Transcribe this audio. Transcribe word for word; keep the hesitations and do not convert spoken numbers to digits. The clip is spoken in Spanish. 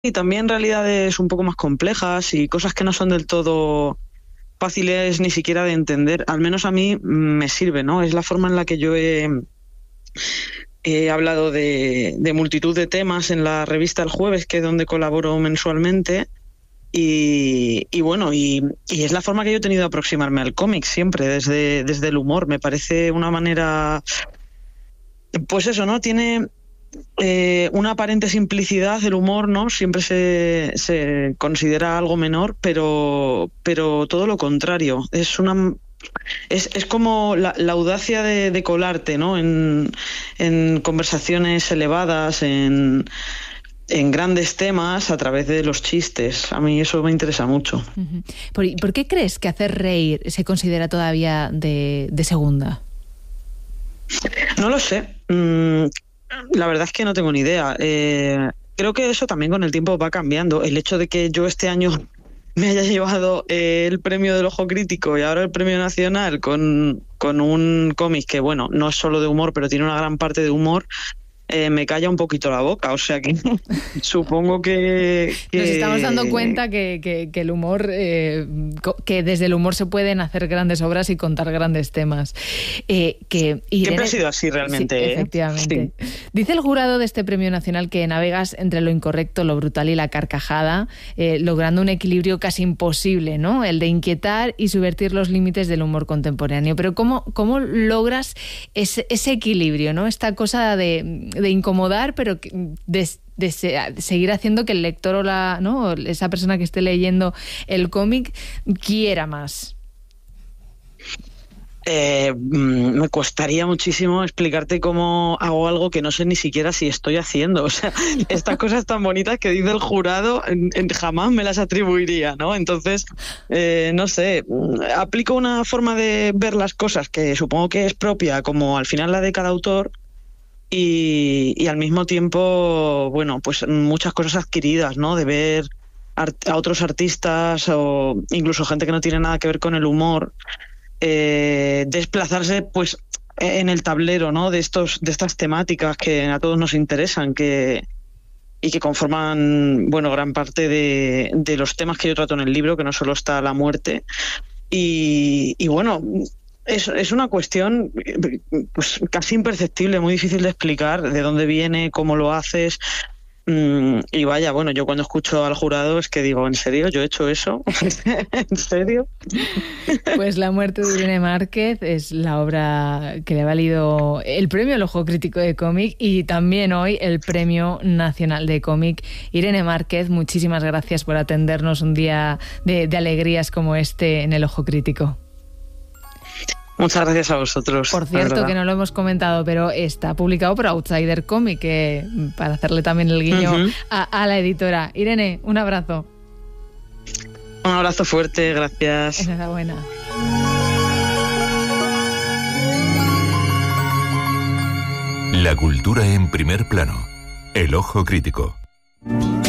y también realidades un poco más complejas y cosas que no son del todo fáciles ni siquiera de entender. Al menos a mí me sirve, ¿no? Es la forma en la que yo he, he hablado de, de multitud de temas en la revista El Jueves, que es donde colaboro mensualmente. Y, y bueno, y, y es la forma que yo he tenido de aproximarme al cómic siempre, desde, desde el humor. Me parece una manera, pues eso, ¿no? Tiene eh, una aparente simplicidad del humor, ¿no? Siempre se, se considera algo menor, pero, pero todo lo contrario. Es una... Es, es como la, la audacia de, de colarte, ¿no? En, en conversaciones elevadas, en... en grandes temas a través de los chistes. A mí eso me interesa mucho. Uh-huh. ¿Por, ¿Por qué crees que hacer reír se considera todavía de, de segunda? No lo sé. Mm, la verdad es que no tengo ni idea. Eh, creo que eso también con el tiempo va cambiando. El hecho de que yo este año me haya llevado eh, el premio del Ojo Crítico y ahora el premio nacional con, con un cómic que, bueno, no es solo de humor, pero tiene una gran parte de humor, Eh, me calla un poquito la boca, o sea que supongo que, que... Nos estamos dando cuenta que, que, que el humor, eh, que desde el humor se pueden hacer grandes obras y contar grandes temas. Eh, que Irene... Siempre ha sido así realmente. Sí, ¿eh? Efectivamente. Sí. Dice el jurado de este premio nacional que navegas entre lo incorrecto, lo brutal y la carcajada, eh, logrando un equilibrio casi imposible, ¿no? El de inquietar y subvertir los límites del humor contemporáneo. Pero ¿cómo, cómo logras ese, ese equilibrio, ¿no? Esta cosa de... de incomodar, pero de, de, de seguir haciendo que el lector o la, ¿no? o esa persona que esté leyendo el cómic quiera más? Eh, me costaría muchísimo explicarte cómo hago algo que no sé ni siquiera si estoy haciendo. O sea, estas cosas tan bonitas que dice el jurado en, en, jamás me las atribuiría, ¿no? Entonces, eh, no sé, aplico una forma de ver las cosas que supongo que es propia, como al final la de cada autor, Y, y al mismo tiempo, bueno, pues muchas cosas adquiridas, ¿no? De ver art- a otros artistas o incluso gente que no tiene nada que ver con el humor, eh, desplazarse, pues, en el tablero, ¿no? De estos, de estas temáticas que a todos nos interesan, que y que conforman, bueno, gran parte de, de los temas que yo trato en el libro, que no solo está la muerte. Y, y bueno. Es, es una cuestión pues casi imperceptible, muy difícil de explicar de dónde viene, cómo lo haces. Mm, y vaya, bueno, yo cuando escucho al jurado es que digo, ¿en serio? ¿Yo he hecho eso? ¿En serio? Pues La muerte de Irene Márquez es la obra que le ha valido el premio al Ojo Crítico de Cómic y también hoy el Premio Nacional de Cómic. Irene Márquez, muchísimas gracias por atendernos un día de, de alegrías como este en el Ojo Crítico. Muchas gracias a vosotros. Por cierto, que no lo hemos comentado, pero está publicado por Outsider Comic, que, para hacerle también el guiño uh-huh. a, a la editora. Irene, un abrazo. Un abrazo fuerte, gracias. Enhorabuena. La cultura en primer plano. El Ojo Crítico.